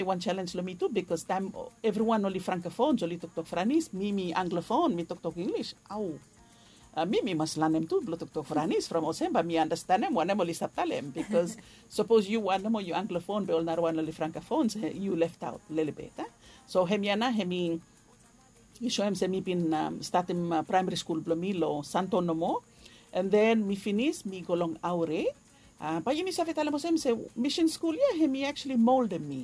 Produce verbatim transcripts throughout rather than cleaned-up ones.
one challenge lo me too because time everyone only francophones, only talk talk Franis, me me anglophone, me talk talk English. Au. Uh, Mimi must learn them too, talk talk Franis from Osemba, me understand them, one them only them because suppose you one them or you anglophone, but all not one only francophones, you left out a little bit. Eh? So hemiana hemi you show him say me been um, starting uh, primary school blomilo Santo Nomo, and then me finish me go long aure. Uh, but you miss alam say mission school, yeah, hemi actually molded me.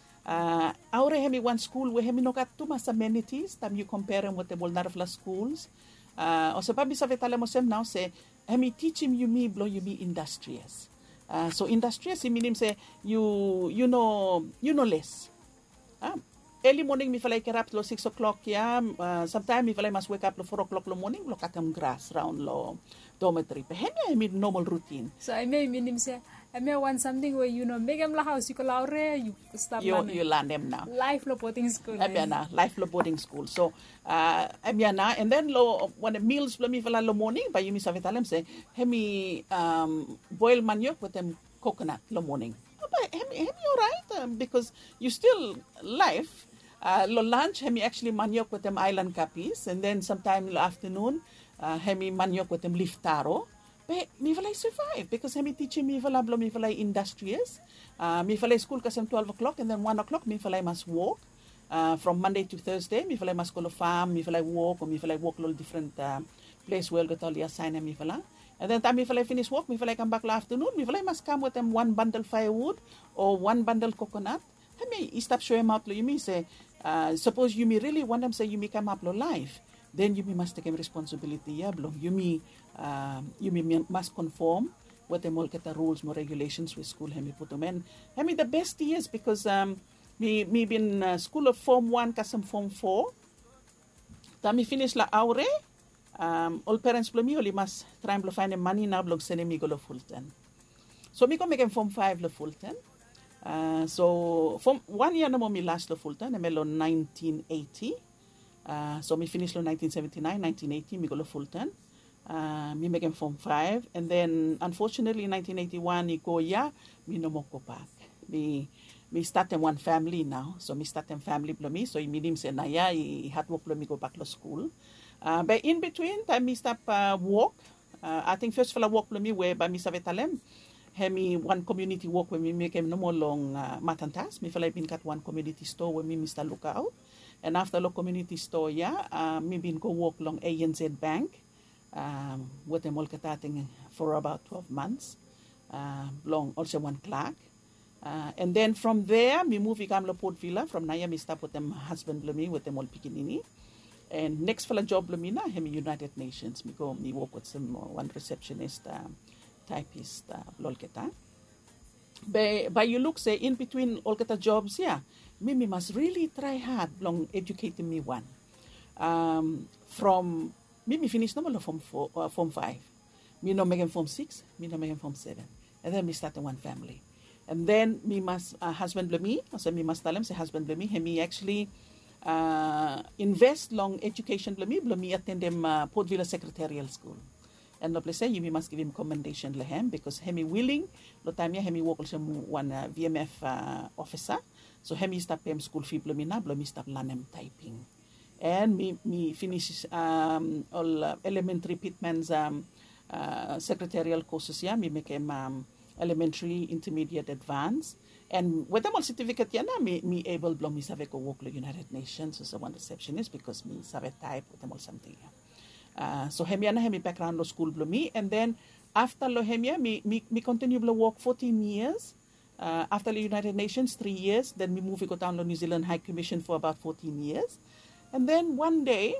Uh, aure hemi one school where hemi no got too much amenities, time you compare them with the Bolnarfla schools. Uh, o sa pabi sa alam now say hemi teach him you me blow you me industrious. Uh, so industrious he mean say you you know you know less. Uh, early morning, me feel like up to six o'clock, yeah. Uh, sometimes me feel like must wake up to four o'clock in the morning, look at them grass round lo dormitory. But I mean normal routine. So I may mean him say, I may want something where you know make them la house, you call out you start you learning. you learn them now. Life lo boarding school. I mean, uh, life lo boarding school. So uh, I mean, uh, and then lo when the meals lo me feel like lo morning, but you miss avitalem say, he me um boil manioc with them coconut lo morning. But he me all right um, because you still life. Uh, lo lunch, hemi actually maniok with them island cappies, and then sometime in the afternoon, uh, hemi maniok with them leaf taro. But me falay survive because hemi teaching me falay blo me falay industrious. Uh, me falay school kasem twelve o'clock, and then one o'clock me falay must walk. Uh, from Monday to Thursday, me falay must go to farm, me falay walk, or me falay walk little different uh, place where get all the assign me falay. And then time me falay finish work, me falay come back in the afternoon, me falay must come with them one bundle firewood or one bundle coconut. Hemi, you stop showing out, you me say. Uh, suppose you may really want them say you may come up lo life, then you may must take responsibility. Yeah, blo. You may um, you may must conform with the molketa rules, more regulations with school. Hemi put them in. I mean the best years because um, me me been uh, school of form one, kasam form four. Then me finish la aure. Um, all parents blo me only must try and find the money now blog send me go lo Fulton. So me go make them form five lo Fulton. Uh, so from one year namo mi last lo full time melo nineteen eighty uh, so me finish lo nineteen seventy-nine nineteen eighty mi go lo full time uh, me make form five and then unfortunately in nineteen eighty-one I go ya mi no mo go back me me start one family now so me start them family blo me so I mean say na ya I had work blo me go back to school uh, but in between time me stop uh, walk uh, I think first of all walk blo me where by me savetalem hemi one community walk when we make him no more long uh, matantas. Me feel like been got one community store when me Mister look out. And after the community store, yeah, uh, me been go walk long A N Z Bank um, with them all katating for about twelve months. Uh, long also one clerk. Uh, and then from there, me move to Port Villa. From Naya, me stop with them husband me with them all pikinini. And next for a job, Lumina, hemi United Nations. Me go, me work with some uh, one receptionist. Uh, typist uh, lolketa. But, but you look say in between all keta jobs, yeah, Mimi must really try hard long educating me one. Um, from Mimi finish normal form four uh, form five. Me no make him form six, me no make him form seven. And then me start one family. And then me must uh, husband blame me, so me must tell him say husband blame me, he me actually uh, invest long education blame me, blame me attend them uh, Port Villa Secretarial School. And no place you must give him commendation to him because he willing. Lo time ya he work also one uh, V M F uh, officer. So he start paying school fee blo me na blo me start learn typing. And me me finish um, all uh, elementary pitman's um, uh, secretarial courses ya. Me make him um, elementary, intermediate, advanced. And with them all certificate ya na me me able blo me save go work lo United Nations as a one receptionist because me save type with them all something ya. Uh, so hemia na hemi background lo school blo me and then after lo hemia me me me continue blo work fourteen years uh, after the United Nations three years then me move go down to New Zealand High Commission for about fourteen years and then one day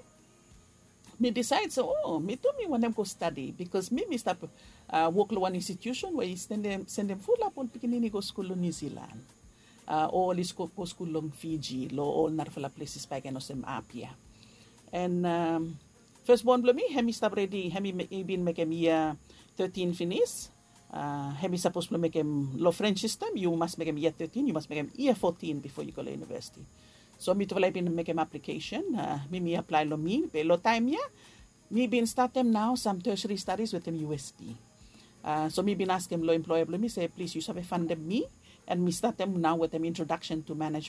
me decide so oh me too me want them go study because me me start uh, work lo one institution where you send them send them full up all pikinini go school lo New Zealand uh, or let's go go school lo Fiji lo all narfala places pa no sem apia and um, firstborn blo me, hemi stop ready, hemi been make him year thirteen finish. Uh, hemi supposed to make him law French system, you must make him year thirteen, you must make him year fourteen before you go to university. So me to been make him application, uh, me me apply lo me, but lo time ya, me been start them now some tertiary studies with them U S D. Uh, so me been ask him lo employer blo me say please you have funded me and we start them now with an introduction to management.